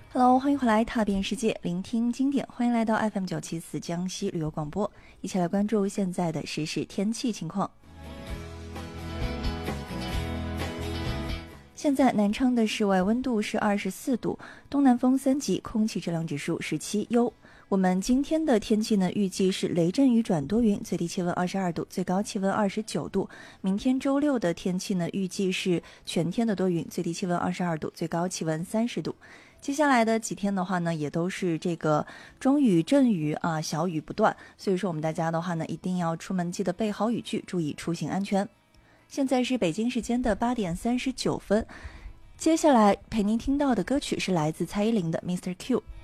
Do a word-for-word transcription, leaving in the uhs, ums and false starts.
Hello， 欢迎回来踏遍世界，聆听经典。欢迎来到 F M 九七四江西旅游广播，一起来关注现在的时事天气情况。现在南昌的室外温度是二十四度，东南风三级，空气质量指数十七优。我们今天的天气呢，预计是雷阵雨转多云，最低气温二十二度，最高气温二十九度。明天周六的天气呢，预计是全天的多云，最低气温二十二度，最高气温三十度。接下来的几天的话呢，也都是这个中雨阵雨啊，小雨不断，所以说我们大家的话呢，一定要出门记得备好雨具，注意出行安全。现在是北京时间的八点三十九分，接下来陪您听到的歌曲是来自蔡依林的 Mister Q。